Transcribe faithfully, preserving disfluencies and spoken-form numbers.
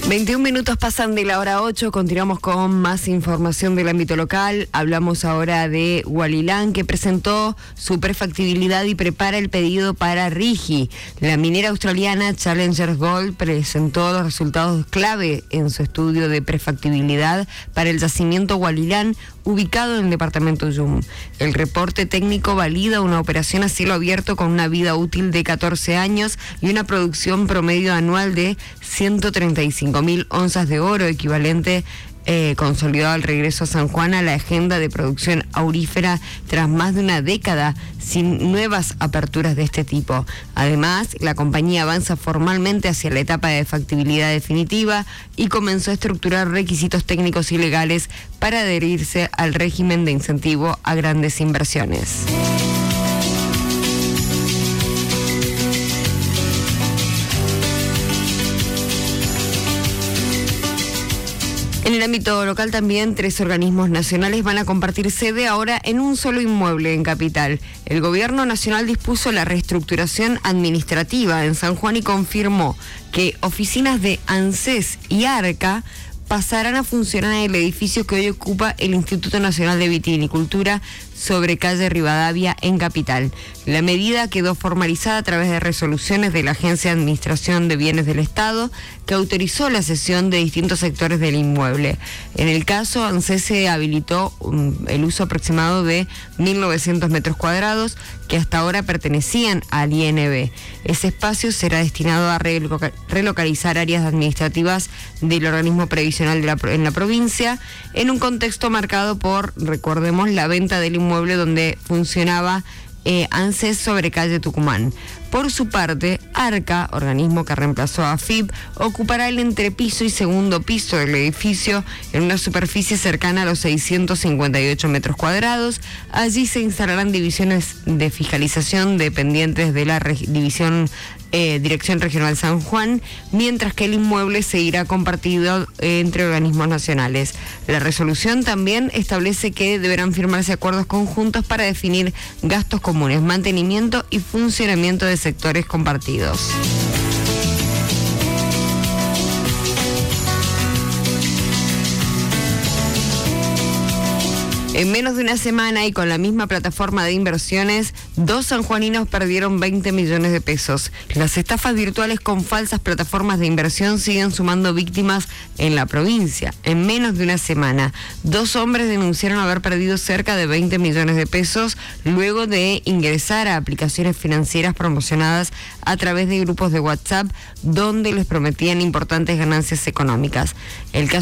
veintiún minutos pasan de la hora ocho, continuamos con más información del ámbito local. Hablamos ahora de Hualilán, que presentó su prefactibilidad y prepara el pedido para RIGI. La minera australiana Challenger Gold presentó los resultados clave en su estudio de prefactibilidad para el yacimiento Hualilán, ubicado en el departamento Yum. El reporte técnico valida una operación a cielo abierto con una vida útil de catorce años y una producción promedio anual de ciento treinta y cinco mil onzas de oro, equivalente eh, consolidado al regreso a San Juan a la agenda de producción aurífera tras más de una década sin nuevas aperturas de este tipo. Además, la compañía avanza formalmente hacia la etapa de factibilidad definitiva y comenzó a estructurar requisitos técnicos y legales para adherirse al régimen de incentivo a grandes inversiones. En el ámbito local también, tres organismos nacionales van a compartir sede ahora en un solo inmueble en Capital. El Gobierno Nacional dispuso la reestructuración administrativa en San Juan y confirmó que oficinas de ANSES y ARCA pasarán a funcionar en el edificio que hoy ocupa el Instituto Nacional de Vitivinicultura sobre calle Rivadavia en Capital. La medida quedó formalizada a través de resoluciones de la Agencia de Administración de Bienes del Estado, que autorizó la cesión de distintos sectores del inmueble. En el caso, ANSES se habilitó um, el uso aproximado de mil novecientos metros cuadrados que hasta ahora pertenecían al I N B. Ese espacio será destinado a reloca- relocalizar áreas administrativas del organismo previsional de la, en la provincia, en un contexto marcado por, recordemos, la venta del inmueble donde funcionaba eh, ANSES sobre calle Tucumán. Por su parte, ARCA, organismo que reemplazó a A F I P, ocupará el entrepiso y segundo piso del edificio en una superficie cercana a los seiscientos cincuenta y ocho metros cuadrados. Allí se instalarán divisiones de fiscalización dependientes de la reg- división eh, Dirección Regional San Juan, mientras que el inmueble seguirá compartido eh, entre organismos nacionales. La resolución también establece que deberán firmarse acuerdos conjuntos para definir gastos comunes, mantenimiento y funcionamiento de sectores compartidos. En menos de una semana y con la misma plataforma de inversiones, dos sanjuaninos perdieron veinte millones de pesos. Las estafas virtuales con falsas plataformas de inversión siguen sumando víctimas en la provincia. En menos de una semana, dos hombres denunciaron haber perdido cerca de veinte millones de pesos luego de ingresar a aplicaciones financieras promocionadas a través de grupos de WhatsApp donde les prometían importantes ganancias económicas. El caso